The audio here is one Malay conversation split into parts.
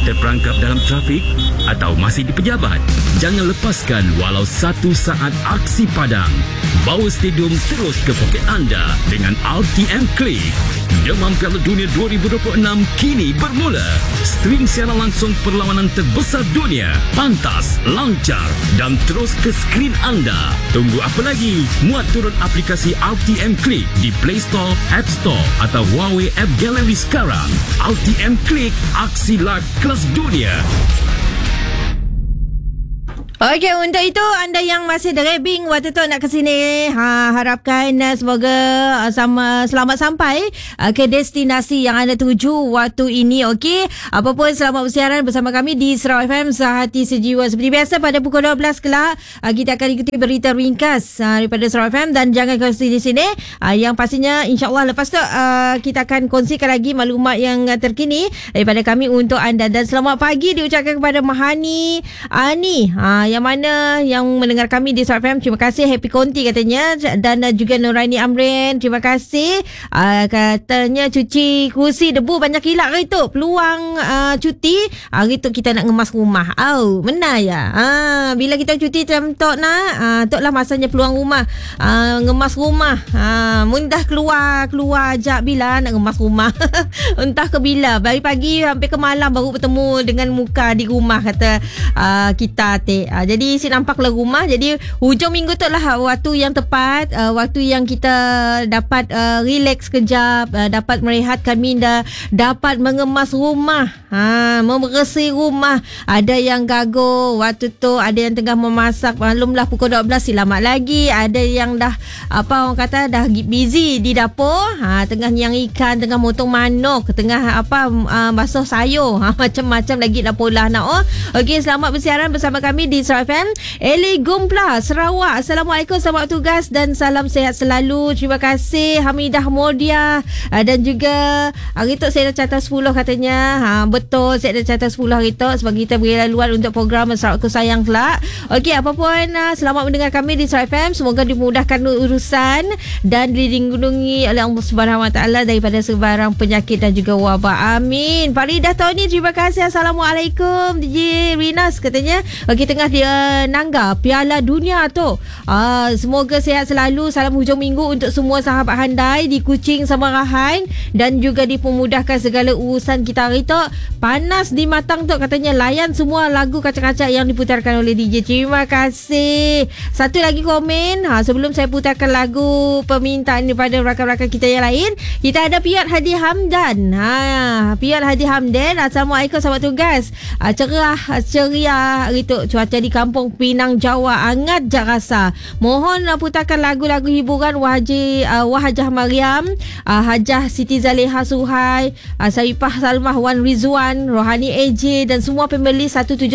terperangkap dalam trafik atau masih di pejabat? Jangan lepaskan walau 1 saat aksi padang. Bawa stadium terus ke poket anda dengan RTM Click. Demam Piala Dunia 2026 kini bermula. Stream siaran langsung perlawanan terbesar dunia. Pantas, lancar dan terus ke skrin anda. Tunggu apa lagi? Muat turun aplikasi RTM Click di Play Store, App Store atau Huawei App Gallery sekarang. RTM Click, aksi live kelas dunia. Okey, untuk itu anda yang masih driving waktu tu nak ke sini, harapkan semoga selamat sampai ke destinasi yang anda tuju waktu ini. Okey, apapun selamat bersiaran bersama kami di Sarawak FM Sehati Sejiwa. Seperti biasa pada pukul 12 kelak kita akan ikuti berita ringkas daripada Sarawak FM, dan jangan kongsi di sini. Yang pastinya insya-Allah lepas tu kita akan kongsikan lagi maklumat yang terkini daripada kami untuk anda. Dan selamat pagi diucapkan kepada Mahani Ani yang mana yang mendengar kami di Sarawak FM. Terima kasih, Happy Konti katanya. Dan juga Nuraini Amrin, terima kasih. Katanya cuci kursi debu banyak hilang hari tu. Peluang cuti hari tu kita nak ngemas rumah. Benar ya. Bila kita cuti macam tok tok lah masanya peluang rumah. Ngemas rumah. Mundah keluar ajak bila nak ngemas rumah. Entah ke bila. Dari pagi sampai ke malam baru bertemu dengan muka di rumah, kata kita jadi si nampaklah rumah. Jadi hujung minggu tu lah waktu yang tepat, waktu yang kita dapat relax kejap, dapat merehatkan minda, dapat mengemas rumah, membersih rumah. Ada yang gagal waktu tu, ada yang tengah memasak, maklumlah pukul 12 selamat lagi. Ada yang dah orang kata dah busy di dapur, tengah nyang ikan, tengah motong manok, tengah basuh sayur, macam-macam lagi dah pola nak. Okey, selamat bersiaran bersama kami di Sarawak FM. Eli Gumpla, Sarawak. Assalamualaikum, selamat tugas dan salam sehat selalu. Terima kasih Hamidah Modia. Dan juga hari tu saya dah catat 10 katanya. Betul, saya dah catat 10 hari tu sebab kita beri laluan untuk program Sarawakku Sayang kelak. Okey, apapun selamat mendengar kami di Sarawak FM. Semoga dimudahkan urusan dan dilindungi oleh Allah Subhanahu Wa Taala daripada sebarang penyakit dan juga wabak. Amin. Faridah Tony, terima kasih. Assalamualaikum DJ Rinas katanya. Okey, tengah dia nangga Piala Dunia tu. Semoga sihat selalu. Salam hujung minggu untuk semua sahabat handai di Kuching Samarahan dan juga dipermudahkan segala urusan kita hari tu. Panas di matang tu katanya. Layan semua lagu kacak-kacak yang diputarkan oleh DJ. Terima kasih. Satu lagi komen sebelum saya putarkan lagu permintaan daripada rakan-rakan kita yang lain. Kita ada Piat Hadi Hamdan. Piat Hadi Hamdan, Assalamualaikum, selamat tugas. Cerah ceria hari tu. Cuaca di kampung Pinang Jawa hangat je rasa. Mohon putarkan lagu-lagu hiburan Wahajah Mariam, Hajah Siti Zaleha Suhai, Saifah Salmah Wan Rizwan, Rohani AJ dan semua pembeli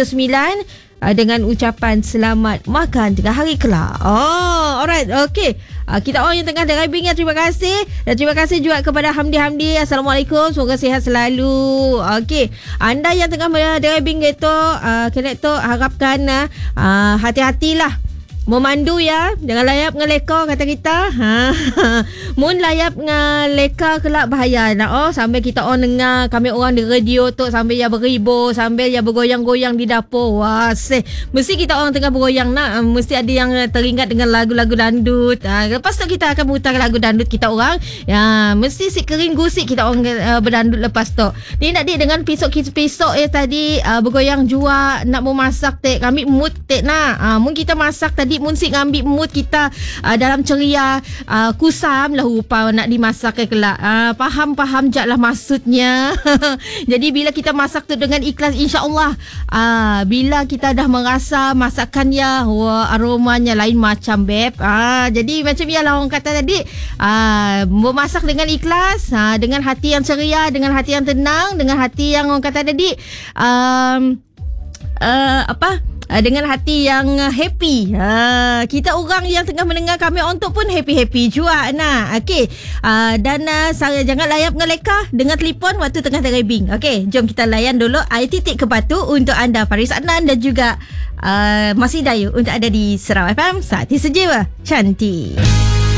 179 dengan ucapan selamat makan tengah hari kelak. Alright, okay. Kita orang yang tengah driving ya, terima kasih. Dan terima kasih juga kepada Hamdi. Assalamualaikum, semoga sihat selalu. Okay, anda yang tengah driving itu, kena tu harapkan hati-hatilah memandu ya, jangan layap ngeleka kata kita. Mun layap ngeleka kelak bahaya nak. Sambil kita dengar kami orang di radio tu sambil ya beribu, sambil ya bergoyang-goyang di dapur. Wah, mesti kita orang tengah bergoyang nak, mesti ada yang teringat dengan lagu-lagu dandut. Lepas tu kita akan putar lagu dandut kita orang. Ya, mesti si kering gusik kita orang berdandut lepas tu. Ni nak dengan pisok tadi bergoyang jua nak memasak tek. Kami mood tek nak. Mun kita masak tadi mun si ngambil mood kita dalam ceria, kusam lah rupa nak dimasak kelak. Faham je lah maksudnya. Jadi bila kita masak tu dengan ikhlas, insya-Allah bila kita dah merasa masakannya, aromanya lain macam beb. Jadi macam ialah orang kata tadi, memasak dengan ikhlas, dengan hati yang ceria, dengan hati yang tenang, dengan hati yang orang kata tadi dengan hati yang happy. Kita orang yang tengah mendengar kami untuk pun happy-happy juga nah. Okey. Dan saya jangan layap ngeleka dengan telefon waktu tengah driving. Okey, jom kita layan dulu titik ke batu untuk anda Faris Adnan dan juga Masih Dayu untuk ada di Sarawak FM Sehati Sejiwa. Cantik.